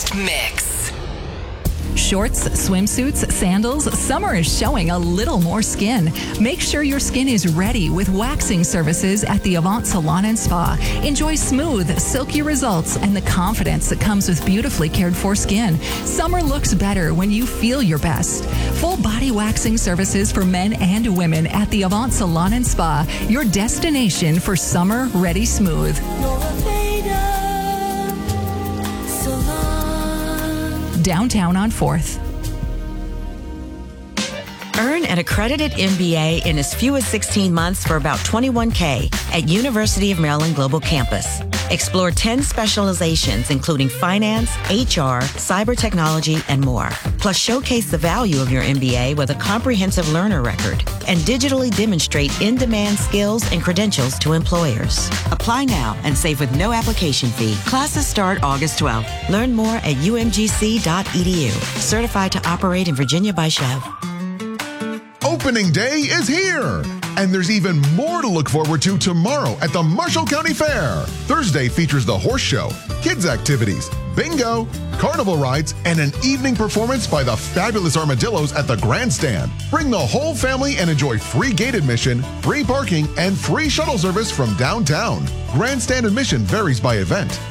Mix. Shorts, swimsuits, sandals, summer is showing a little more skin. Make sure your skin is ready with waxing services at the Avant Salon and Spa. Enjoy smooth, silky results and the confidence that comes with beautifully cared for skin. Summer looks better when you feel your best. Full body waxing services for men and women at the Avant Salon and Spa, your destination for summer ready smooth. Downtown on 4th. Earn an accredited MBA in as few as 16 months for about $21K at University of Maryland Global Campus. Explore 10 specializations, including finance, HR, cyber technology, and more. Plus, showcase the value of your MBA with a comprehensive learner record and digitally demonstrate in-demand skills and credentials to employers. Apply now and save with no application fee. Classes start August 12th. Learn more at umgc.edu. Certified to operate in Virginia by Chev. Opening Day is here, and there's even more to look forward to tomorrow at the Marshall County Fair. Thursday features the horse show, kids activities, bingo, carnival rides, and an evening performance by the fabulous Armadillos at the Grandstand. Bring the whole family and enjoy free gate admission, free parking, and free shuttle service from downtown. Grandstand admission varies by event.